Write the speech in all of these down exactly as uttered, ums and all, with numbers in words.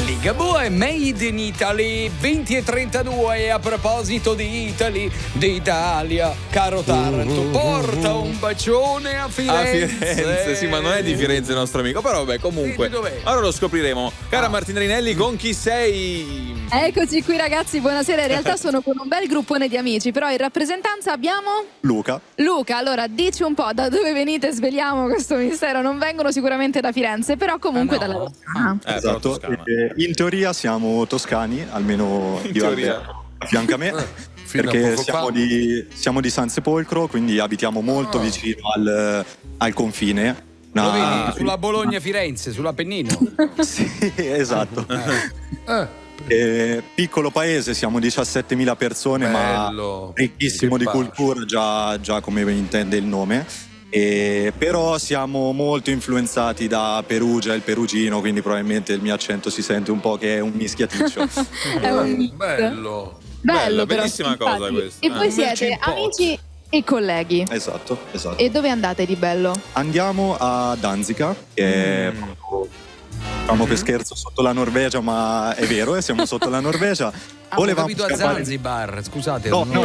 Ligabue, Made in Italy, venti e trentadue. E a proposito di Italy, d'Italia, caro Taranto, porta un bacione a Firenze. A Firenze, sì, ma non è di Firenze il nostro amico, però vabbè, comunque. Ora lo scopriremo. Cara Ah. Martina Rinelli, con chi sei? Eccoci qui ragazzi, buonasera. In realtà sono con un bel gruppone di amici, però in rappresentanza abbiamo Luca. Luca. Allora dici un po' da dove venite, sveliamo questo mistero. Non vengono sicuramente da Firenze, però comunque Ah, no? dalla Toscana. Eh, Esatto. però Toscana. E in teoria siamo toscani, almeno In io teoria. Alberto, a fianco a me. Fino a Perché poco siamo fa. di, siamo di San Sepolcro, quindi abitiamo molto Ah. vicino al, al confine. Una- Dove? Sulla Bologna-Firenze, sull'Appennino. Sì, esatto. Eh, Eh, piccolo paese, siamo diciassettemila persone, bello. ma ricchissimo Che di bacio. cultura, già, già come intende il nome. E, però siamo molto influenzati da Perugia e il perugino, quindi probabilmente il mio accento si sente un po' che è un mischiaticcio. È un mix. Bello. Bello, Bello, però, bellissima cosa infatti. questa. E voi Eh. siete Un po'. amici e colleghi. Esatto, esatto. E dove andate di bello? Andiamo a Danzica, che è proprio, diciamo per scherzo, sotto la Norvegia, ma è vero, eh, siamo sotto la Norvegia. Ho capito a scappare- Zanzibar, scusate. No, non ho no.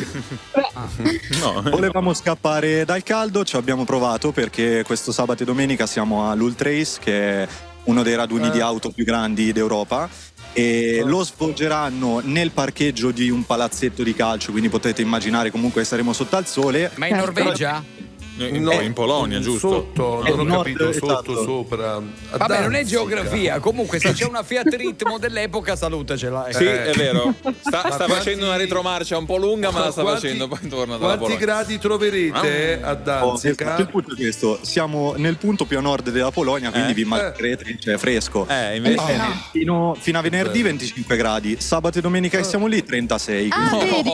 capito. No. Volevamo scappare dal caldo, ci abbiamo provato perché questo sabato e domenica siamo all'Ultrace, che è uno dei raduni Eh. di auto più grandi d'Europa, e lo svolgeranno nel parcheggio di un palazzetto di calcio, quindi potete immaginare comunque saremo sotto al sole. Ma in Norvegia? In, No, in Polonia, giusto? Sotto, non ho nord, capito, sotto, esatto. sopra. A Vabbè, non è Danzica. geografia. Comunque, se c'è una Fiat Ritmo dell'epoca, salutacela. Sì, Eh. è vero. Sta, sta quanti- facendo una retromarcia un po' lunga, ma la sta Quanti- facendo poi torna dalla Quanti Polonia. gradi troverete a Oh, Danzica? esatto, il punto è questo, siamo nel punto più a nord della Polonia, quindi Eh. vi immaginerete, cioè fresco. Eh, invece. Eh, fino, fino a venerdì venticinque gradi, sabato e domenica che siamo lì trentasei. Ah, quindi- vedi?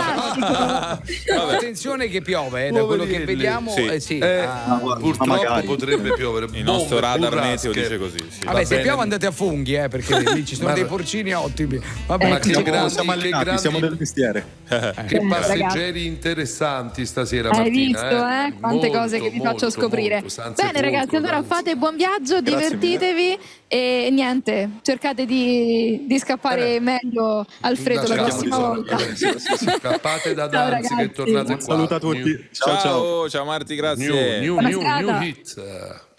Vabbè. Attenzione che piove, eh, da quello che Poverelli. vediamo. Sì. Eh, sì. Eh, Ah. Ma guarda, purtroppo ma magari. potrebbe piovere. Il nostro Bombe, radar burrasche. meteo dice così. Sì. Vabbè, Va se bene. piove andate a funghi, eh, perché lì ci sono Ma- dei porcini ottimi. Vabbè, Ma Eh, che siamo, grandi, siamo che allenati, grandi- siamo del mestiere. Che Eh, passeggeri interessanti stasera, Hai Martina. visto, eh? Quante Molto, cose che vi molto, faccio scoprire. molto. San Bene, Sepolcro, ragazzi, allora Danzica. fate buon viaggio, Grazie divertitevi e niente, cercate di, di scappare meglio al freddo la Ciao, prossima ciao. volta. Eh, sì, sì, sì. Scappate da Ciao, Danzica e ragazzi. tornate Un qua. saluto a tutti. New, Ciao, ciao. Ciao, ciao Marti, grazie. new, new, Buona new, serata. new hit.